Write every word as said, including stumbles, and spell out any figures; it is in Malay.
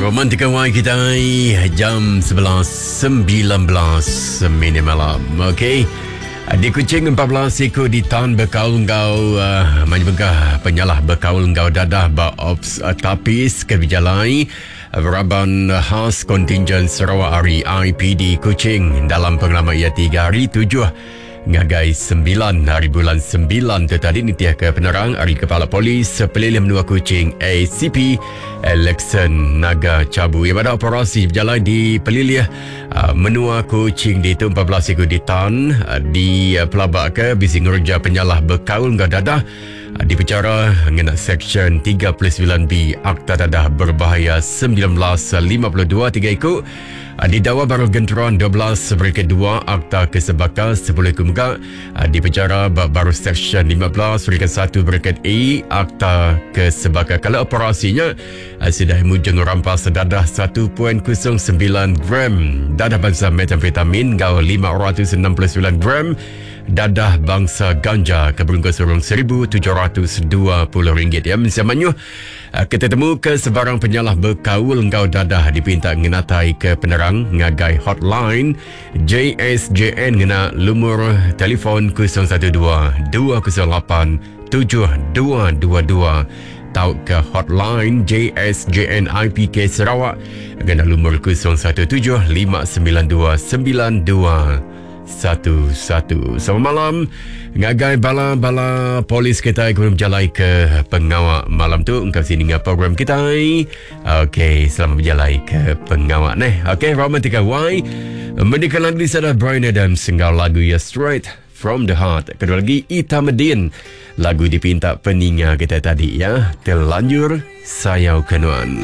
Romantika Y kita jam sebelas sembilan belas minit malam. Okey. Di Kuching empat belas ekor di tahan berkaul ngau uh, menyebengkah penyalah berkaul ngau dadah ba ops uh, tapis kebijalai Raban khas kontingen Sarawak Hari I P D Kuching dalam pengalaman ia tiga hari tujuh ngagai sembilan hari bulan sembilan tu tadi nitiah ke penerang Hari Kepala Polis Pelilih Menua Kuching A C P Alexon Naga Cabu yang pada operasi berjalan di Pelilih uh, Menua Kuching di itu empat belas ekor ditan uh, di uh, pelabak ke bisi ngerja penyalah berkaul ngah dadah uh, dipenjara mengenai Seksyen tiga puluh sembilan B Akta Dadah Berbahaya seribu sembilan ratus lima puluh dua tiga ekor. Didakwa baru genteran dua belas Berkat dua Akta Kesebaka sepuluh ekor megak. Di penjara baru Seksyen lima belas Berkat satu Berkat A Akta Kesebaka. Kalau operasinya sudah mujung rampas dadah satu perpuluhan kosong sembilan gram dadah bangsa metamfetamin gau lima ratus enam puluh sembilan gram dadah bangsa ganja keberungka surung seribu tujuh ratus dua puluh ringgit. Ya, mensamanya kita temu ke sebarang penyalah berkaul ngau dadah dipinta ngenatai ke penerang ngagai hotline J S J N ngena lumur telefon kosong satu dua dua kosong lapan tujuh dua dua dua atau ke hotline J S J N I P K Sarawak ngena lumur kosong satu tujuh lima sembilan dua sembilan dua satu satu. Selamat malam. Ngagai bala-bala polis kita kemudian berjalan ke pengawak malam tu. Engkau sini dengan program kita. Okey, selamat berjalan ke pengawak ni. Okey, Romantika Y. Mendekat lagu di sana Bryan Adams singgah lagu ya Straight From The Heart. Kedua lagi Ita Medin. Lagu dipinta peninga kita tadi ya. Terlanjur Sayau Kenuan.